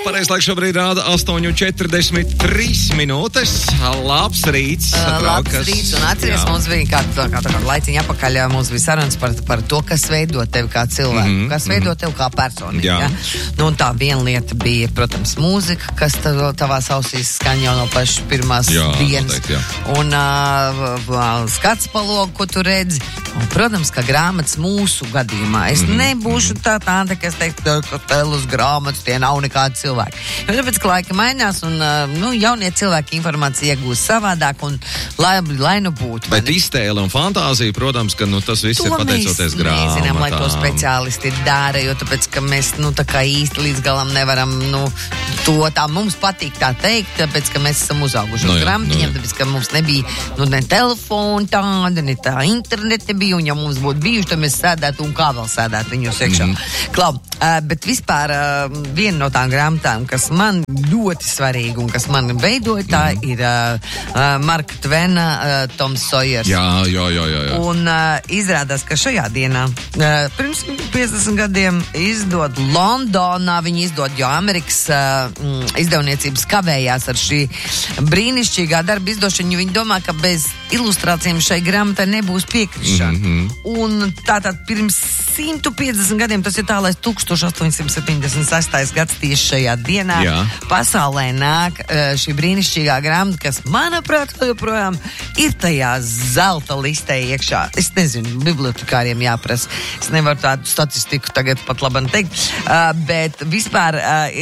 Pareizi laika šobrīd rāda 8:43 minūtes. Labs rīts. Labs rīts, un atceries, mums bija kāda laiciņa apakaļ, mums bija sarunas par to, kas veido tevi kā cilvēku, kas veido tevi kā personību. Ja? Nu, un tā viena lieta bija, protams, mūzika, kas tavās ausīs skaņa jau no pašas pirmās dienas. Noteikti, un skats pa logu, ko tu redzi. Un, protams, ka grāmatas mūsu gadījumā. Es nebūšu tāda, kas teikt, ka telus grāmatas tie nav nekādi cilvēki. Jo tāpēc, ka laika mainās un jaunie cilvēki informāciju iegūst savādāk un lai nu būtu. Bet iztēle un fantāzija, protams, ka tas viss ir pateicoties grāmatām. Mēs nezinām, lai to speciālisti dara, jo tāpēc, ka mēs tā kā īsti līdz galam nevaram to tā mums patīk tā teikt, tāpēc, ka mēs esam uzauguši uz grāmatiņiem, tāpēc, ka mums nebija ne telefona tāda, ne tā interneta bija, un ja mums būtu bijuši, tad mēs sēdētu un kā vēl sēdētu viņos iekšā. Klau, bet vispār viena no tām grāmatām, kas man ļoti svarīga un kas man veidoja, tā ir Marka Tvena Toms Sojers. Jā. Un izrādās, ka šajā dienā pirms 50 gadiem izdod Londonā, viņi izdod, jo Amerikas izdevniecības kavējās ar šī brīnišķīgā darba izdošanu, viņi domā, ka bez ilustrācijām šai grāmatai nebūs piekrišana. Un tātad pirms 150 gadiem, tas ir tālais 1876. gads tieši šajā dienā, pasaulē nāk šī brīnišķīgā grāmata, kas, manuprāt, joprojām ir tajā zelta listē iekšā. Es nezinu, bibliotekāriem jāprasa. Es nevaru tādu statistiku tagad pat labam teikt, bet vispār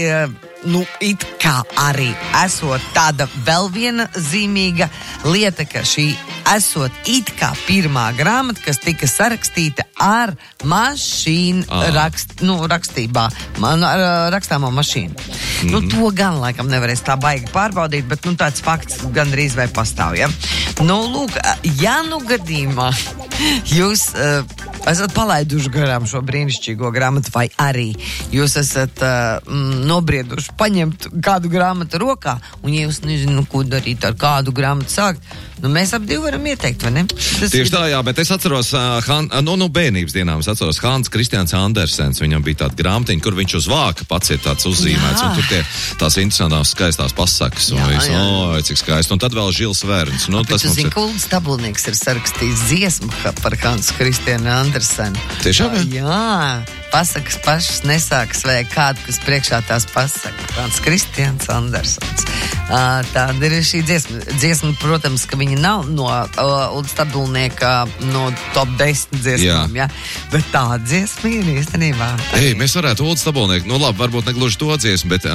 it kā arī esot tāda vēl viena zīmīga lieta, ka šī esot it kā pirmā grāmata, kas tika sarakstīta ar mašīnu rakstībā, rakstāmo mašīnu. To gan laikam nevarēs tā baigi pārbaudīt, bet tāds fakts gandrīz vai pastāv, ja? Lūk, ja gadījumā jūs esat palaiduši garām šo brīnišķīgo grāmatu, vai arī jūs esat nobrieduši paņemt kādu grāmatu rokā, un ja jūs nezinu, ko darīt ar kādu grāmatu sākt, mēs ap divi varam ieteikt, vai ne? Tieši tā, jā, bet es atceros, no bērnības dienām es atceros Hans Kristians Andersens, viņam bija tāda grāmatiņa, kur viņš uz vāka pats ir tāds uzzīmēts, un tur tās interesantās, skaistās pasakas, un cik skaisti, un tad vēl Žils Verns. Bet tu zini, Kulds Stabulnieks ir sarakstījis dziesmu par Hans Kristianu Andersenu. Tiešām? Jā, pasakas pašas nesākas, vai kādu, kas priekšā tās pasaka. Hans Kristians Andersens. Tāda ir šī dziesma, protams, ka viņa nav no Ulda Stabulnieka no top 10 dziesmām, ja? Bet tā dziesma ir īstenībā. Mēs varētu Ulda Stabulnieku, labi, varbūt negluži to dziesmu, bet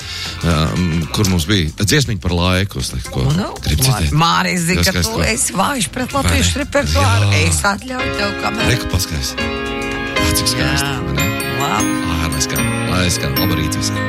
kur mums bija dziesmiņa par laiku, Māris zina, ka tu esi vājš pret latviešu repertuāru. Es atļauju tev, kamēr. Reku paskais. Cik skaisti. Labi. Lai skan, labi rīt visiem.